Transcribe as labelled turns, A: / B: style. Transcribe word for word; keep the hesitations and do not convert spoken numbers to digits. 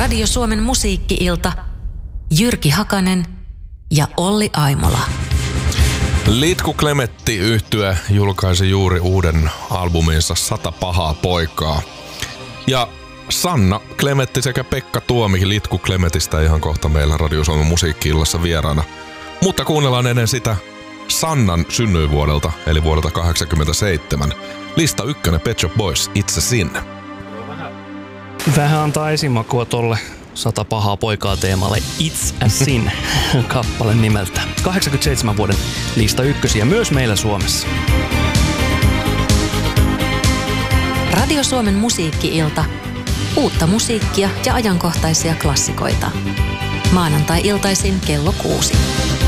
A: Radio Suomen musiikki-ilta, Jyrki Hakanen ja Olli Aimola.
B: Litku Klemetti -yhtye julkaisi juuri uuden albuminsa Sata pahaa poikaa. Ja Sanna Klemetti sekä Pekka Tuomi Litku Klemetistä ihan kohta meillä Radio Suomen musiikki-illassa vieraana. Mutta kuunnellaan ennen sitä Sannan synnyinvuodelta, eli vuodelta kahdeksankymmentäseitsemän. Lista ykkönen Pet Shop Boys, It's a Sin.
C: Vähän antaa esimakua tolle Sata pahaa poikaa -teemalle It's a Sin kappale nimeltä. kahdeksankymmentäseitsemän vuoden lista ykkösiä myös meillä Suomessa.
A: Radio Suomen musiikki-ilta. Uutta musiikkia ja ajankohtaisia klassikoita. Maanantai-iltaisin kello kuusi.